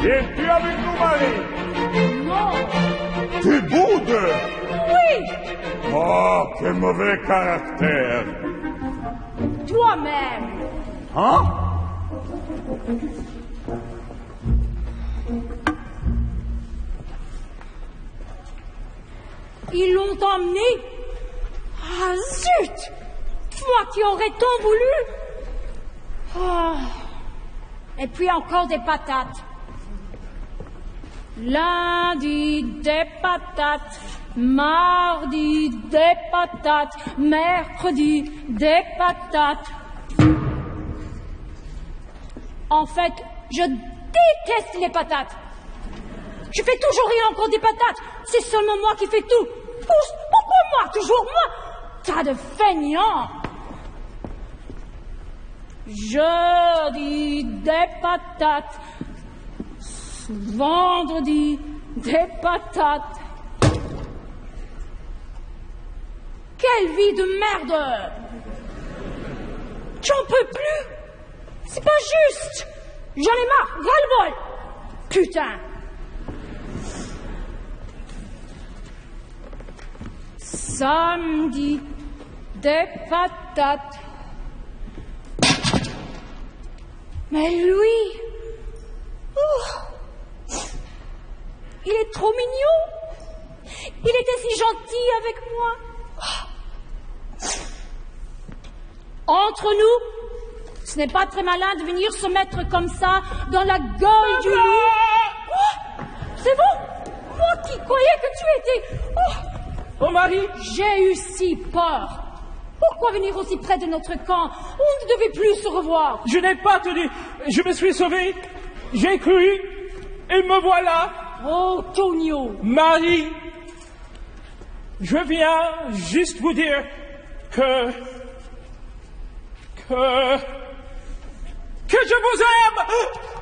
Viens-tu avec nous, Marie? Non. Tu boudes? Oui. Oh, quel mauvais caractère. Toi-même. Hein? Ils l'ont emmené. Ah, zut! Moi qui aurais tant voulu. Oh. Et puis encore des patates. Lundi, des patates. Mardi, des patates. Mercredi, des patates. En fait, je déteste les patates. Je fais toujours et encore des patates. C'est seulement moi qui fais tout. Pourquoi moi? Toujours moi? Tas de feignants. Jeudi, des patates. Vendredi, des patates. Quelle vie de merde! J'en peux plus! C'est pas juste! J'en ai marre! Ras-le-bol! Putain! Samedi, des patates. Mais lui, il est trop mignon. Il était si gentil avec moi. Entre nous, ce n'est pas très malin de venir se mettre comme ça dans la gueule du loup. Oh, c'est vous? Moi qui croyais que tu étais... Oh, Marie! J'ai eu si peur. Pourquoi venir aussi près de notre camp? On ne devait plus se revoir. Je n'ai pas tenu. Je me suis sauvé. J'ai cru. Et me voilà. Oh, Tonio. Marie, je viens juste vous dire que je vous aime.